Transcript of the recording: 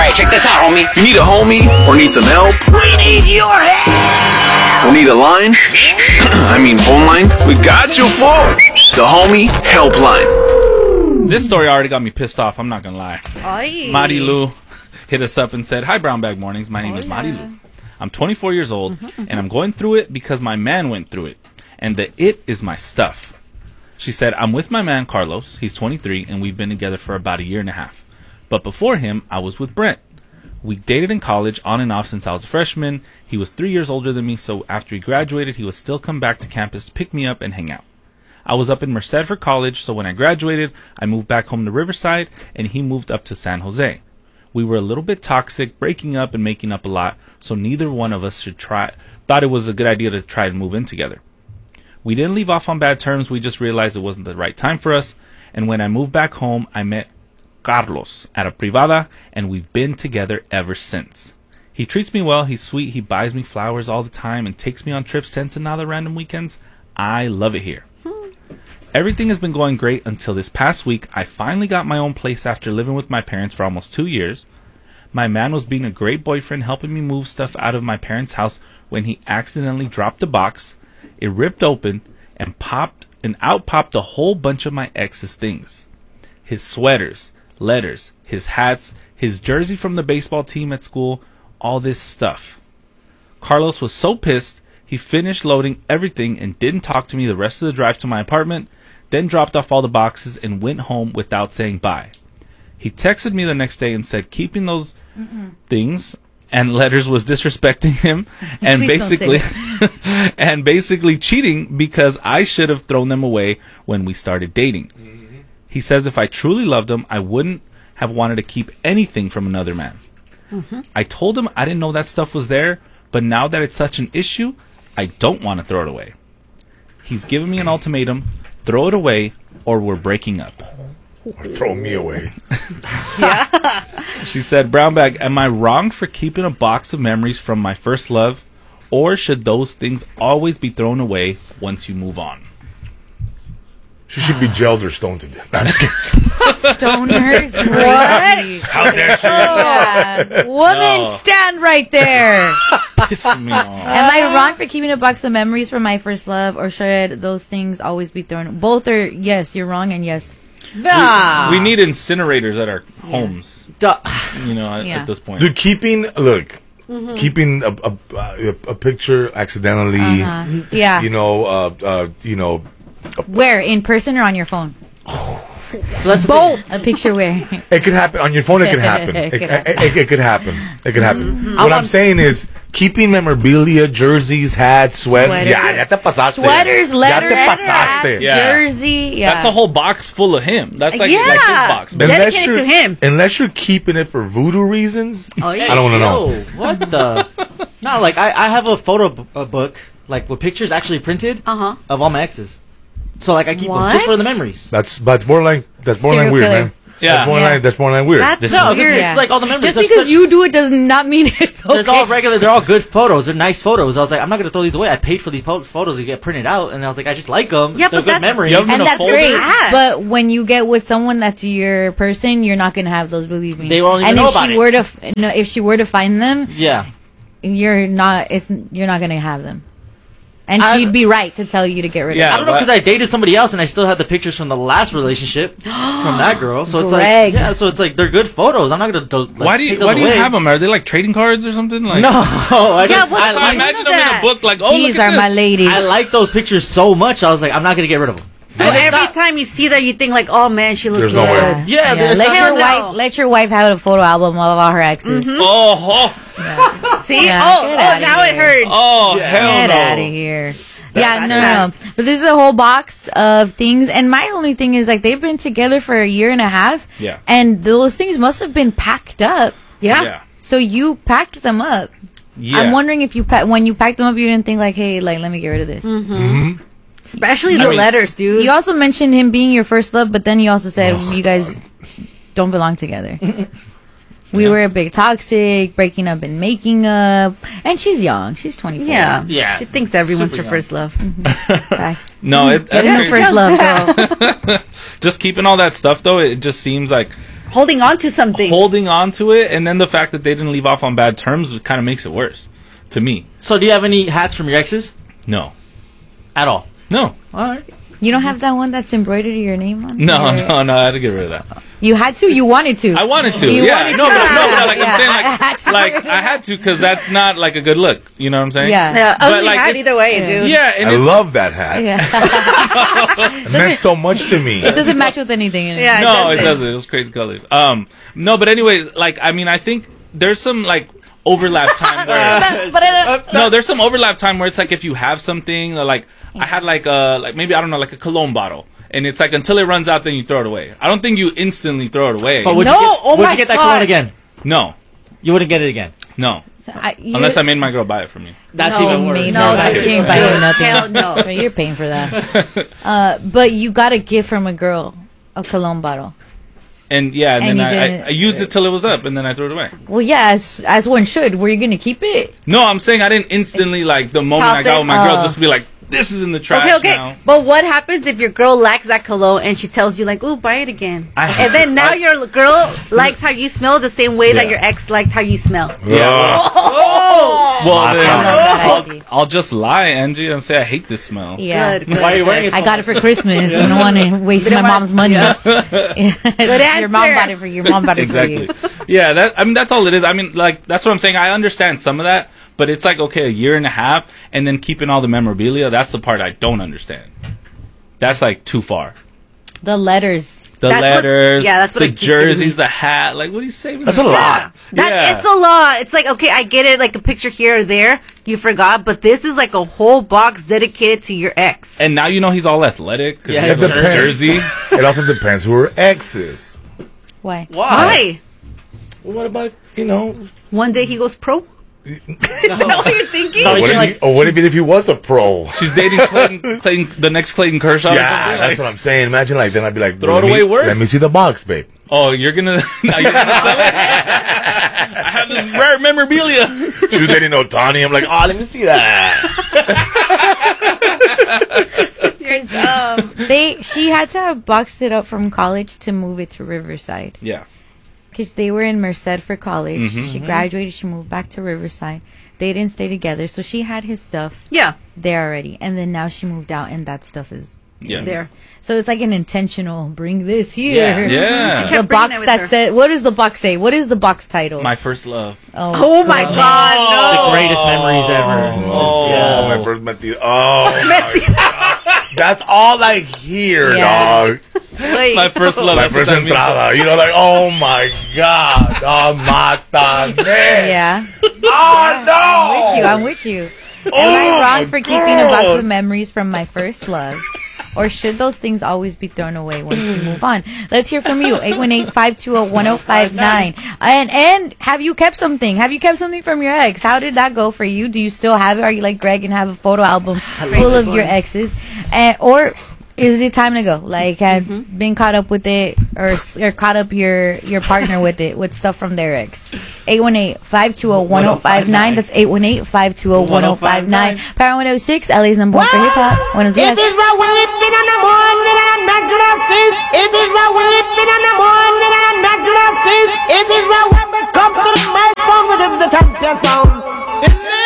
Hey, check this out, homie. You need a homie or need some help? We need your help. Or need a line? I mean phone line? We got you for the Homie Helpline. This story already got me pissed off. I'm not gonna lie. Ay. Mari Lou hit us up and said, "Hi, Brown Bag Mornings. My name is Mari Lou. I'm 24 years old, and I'm going through it because my man went through it, and the it is my stuff." She said, "I'm with my man Carlos. He's 23, and we've been together for about a year and a half. But before him, I was with Brent. We dated in college on and off since I was a freshman. He was 3 years older than me, so after he graduated, he would still come back to campus to pick me up and hang out. I was up in Merced for college, so when I graduated, I moved back home to Riverside, and he moved up to San Jose. We were a little bit toxic, breaking up and making up a lot, so neither one of us thought it was a good idea to try to move in together. We didn't leave off on bad terms, we just realized it wasn't the right time for us, and when I moved back home, I met Carlos at a privada, and we've been together ever since. He treats me well, he's sweet, he buys me flowers all the time, and takes me on trips to Ensenada random weekends. I love it here. Everything has been going great until this past week. I finally got my own place after living with my parents for almost 2 years. My man was being a great boyfriend, helping me move stuff out of my parents' house when he accidentally dropped a box. It ripped open and out popped a whole bunch of my ex's things. His sweaters, letters, his hats, his jersey from the baseball team at school, all this stuff. Carlos was so pissed, he finished loading everything and didn't talk to me the rest of the drive to my apartment, then dropped off all the boxes and went home without saying bye. He texted me the next day and said keeping those things and letters was disrespecting him and basically cheating because I should have thrown them away when we started dating. He says if I truly loved him, I wouldn't have wanted to keep anything from another man. I told him I didn't know that stuff was there, but now that it's such an issue, I don't want to throw it away. He's given me an ultimatum, throw it away or we're breaking up. Or throw me away. She said, "Brown Bag, am I wrong for keeping a box of memories from my first love, or should those things always be thrown away once you move on?" She should be jailed or stoned to death. I'm just kidding. Stoners, what? How dare she? Yeah. Woman, stand right there. Pissing me off. Am I wrong for keeping a box of memories from my first love, or should those things always be thrown? Both are yes, you're wrong, and yes. Nah. We need incinerators at our homes. Duh. You know, Yeah. at this point. Dude, keeping a picture accidentally, Yeah. you know, Where? In person or on your phone? So that's Both. A picture where? it could happen on your phone. It could happen. It could happen. It could happen. What I'm saying is keeping memorabilia, jerseys, hats, Sweaters. Ya te pasaste. Sweaters, letters, Ya te hats, pasaste. Yeah. jersey. Yeah. That's a whole box full of him. That's like his box. Dedicated to him. Unless you're keeping it for voodoo reasons, Oh, yeah. I don't want to know. Yo, what the? No, like I have a photo book, like with pictures actually printed of all my exes. So like I keep them just for the memories. That's borderline Serial weird, killer. man. Yeah. That's borderline weird. No, it's like all the memories. Just There's because such- you do it does not mean it's okay. There's all regular. They're all good photos. They're nice photos. I was like, I'm not gonna throw these away. I paid for these photos to get printed out, and I was like, I just like them. Yeah, They're but good that's- memories. You have them in And a that's folder? great. Yes. But when you get with someone that's your person, you're not gonna have those. Believe me. They won't even and know if about she it. were to, if she were to find them, Yeah. you're not gonna have them. And I- she'd be right to tell you to get rid Yeah. of I don't know but- because I dated somebody else and I still had the pictures from the last relationship from that girl. So it's Greg. like, yeah. So it's like they're good photos. I'm not gonna. Why do you have them? Are they like trading cards or something? Like, No, I just what's I the I like, imagine them that? in a book. Like, oh, These look at are my this. ladies. I like those pictures so much. I was like, I'm not gonna get rid of them. So And it's every not- time you see that, you think like, "Oh man, she looks There's good." no way. Yeah, there's Let not- your Hell no. let your wife have a photo album of all her exes. Oh, See? Yeah, oh, get oh, outta now here. it hurt. hell Get no. out of here. Yeah, That's no. fast. But this is a whole box of things, and my only thing is like they've been together for a year and a half. Yeah. And those things must have been packed up. Yeah. So you packed them up. Yeah. I'm wondering if when you packed them up, you didn't think like, hey, like let me get rid of this. Especially the mean- letters, dude. You also mentioned him being your first love, but then you also said you guys don't belong together. We were a big toxic, breaking up and making up, and she's young. She's 24. yeah. Yeah. She thinks everyone's Super her young. first love. Facts. No, Get that's him a crazy. first love, girl. Just keeping all that stuff though, it just seems like holding on to something. holding on to it, and then the fact that they didn't leave off on bad terms kind of makes it worse to me. So do you have any hats from your exes? No. At all? No. All right. You don't have that one that's embroidered your name on? No, Or- no, I had to get rid of that. You had to? You wanted to? I wanted to. You Yeah. wanted No, to. but like Yeah. I'm saying, I had to. I had to because that's not like a good look. You know what I'm saying? Yeah. Yeah, But, ugly like, hat it's- either way, yeah. dude. Yeah, and I it's, love that hat. Yeah. It meant so much to me. It doesn't match with anything. Yeah. no, it doesn't. It was crazy colors. No, but anyways, like I mean, I think there's some like overlap time where no, there's some overlap time where it's like if you have something like I had like maybe I don't know like a cologne bottle. And it's like until it runs out, then you throw it away. I don't think you instantly throw it away. But would No, you get, oh would my you get that God. cologne again? No, You wouldn't get it again. no. So Unless I made my girl buy it for me. That's no, even worse. me, No, no, that's she ain't even buying worse. nothing. Hell no. You're paying for that. But you got a gift from a girl, a cologne bottle. And yeah, and, And then you I didn't- used it till it was up, and then I threw it away. Well, yeah, as one should. Were you gonna keep it? No, I'm saying I didn't instantly like the moment Toss I got it? with my girl, Oh. just be like, "This is in the trash Okay. now." But what happens if your girl likes that cologne and she tells you like, "Ooh, buy it again," and then now your girl likes how you smell the same way that Yeah. your ex liked how you smell? Yeah. Oh, Well, then, I love that, Angie. I'll just lie, Angie, and say I hate this smell. Yeah. good. Why are you wearing it? I got it for Christmas. I don't want to waste my mom's money. Your mom answer. bought it for you. Your mom bought it for Exactly. you. Yeah, that's all it is. I mean, like that's what I'm saying. I understand some of that, but it's like okay, a year and a half, and then keeping all the memorabilia. That's the part I don't understand. That's like too far. The letters. The That's what's- letters, yeah, that's what the it keeps giving me. jerseys, the hat. Like, what do you say? That's a lot. Yeah. It's a lot. It's like, okay, I get it, like a picture here or there, you forgot, but this is like a whole box dedicated to your ex. And now you know he's all athletic. 'cause Yeah, he has it a depends. jersey. It also depends who her ex is. Why? Why? Well, what about, you know, One day he goes pro? Is that what you're thinking? No, what She's if, like- or what if he was a pro? She's dating Clayton, the next Clayton Kershaw. or Yeah, something, that's like- what I'm saying. Imagine like then I'd be like, Throw it let me- away worse. Let me see the box, babe. Oh, you're gonna now you're gonna sell it? I have this rare memorabilia. She was dating Otani. I'm like, oh, let me see that. She had to have boxed it up from college to move it to Riverside. Yeah. Because they were in Merced for college. She graduated. She moved back to Riverside. They didn't stay together. So she had his stuff Yeah. there already. And then now she moved out and that stuff is Yeah. There. So it's like an intentional bring this here. Yeah. Yeah. She The kept bringing box it with that her. said, what does the box say? What is the box title? My first love. Oh my God, no. The greatest memories ever. Oh, Just, my first met the. Oh, my God. That's all I hear, Yeah. dog. Wait. My first love. My that's what first that means. entrada. You know, like, oh my God. Oh, mata me. Yeah. Oh, no. I'm with you. Am I wrong for keeping a box of memories from my first love? Or should those things always be thrown away once you move on? Let's hear from you. 818-520-1059. And have you kept something? Have you kept something from your ex? How did that go for you? Do you still have it? Are you like Greg and have a photo album full of your exes? Or is it time to go? Like, have been caught up with it or caught up your partner with it, with stuff from their ex? 818-520-1059. That's 818-520-1059. Power 106, LA's number one for hip hop. Buenos dias. It is my weeping in the morning and I'm not gonna think. It is my weeping in the morning and I'm not gonna think. It is my weapon comes to the microphone with the champion sound.